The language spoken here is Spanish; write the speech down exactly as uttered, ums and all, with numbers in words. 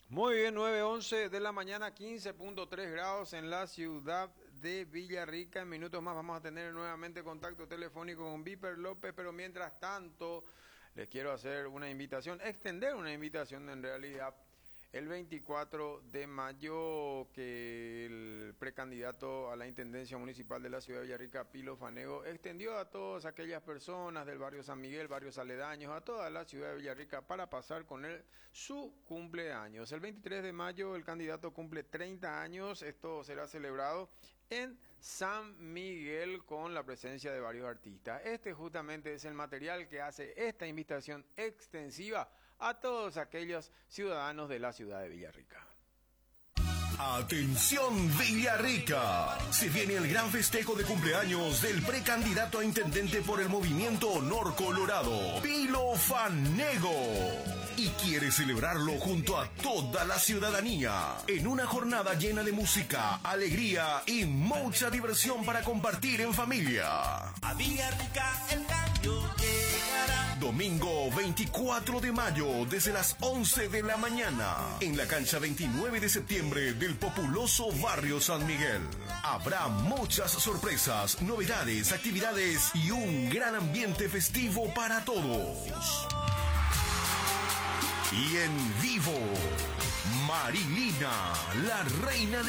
Muy bien, nueve once de la mañana, quince punto tres grados en la ciudad de Villarrica. En minutos más vamos a tener nuevamente contacto telefónico con Viper López, pero mientras tanto les quiero hacer una invitación, extender una invitación en realidad. El veinticuatro de mayo, que el precandidato a la Intendencia Municipal de la Ciudad de Villarrica, Pilo Fanego, extendió a todas aquellas personas del barrio San Miguel, barrios aledaños, a toda la Ciudad de Villarrica para pasar con él su cumpleaños. El veintitrés de mayo el candidato cumple treinta años, esto será celebrado en San Miguel con la presencia de varios artistas. Este justamente es el material que hace esta invitación extensiva a todos aquellos ciudadanos de la ciudad de Villarrica. Atención Villarrica, se viene el gran festejo de cumpleaños del precandidato a intendente por el movimiento Honor Colorado, Pilo Fanego, y quiere celebrarlo junto a toda la ciudadanía en una jornada llena de música, alegría y mucha diversión para compartir en familia. A Villarrica el cambio llegará. Domingo veinticuatro de mayo desde las once de la mañana en la cancha veintinueve de septiembre del populoso barrio San Miguel. Habrá muchas sorpresas, novedades, actividades y un gran ambiente festivo para todos. Y en vivo, Marilina, la reina de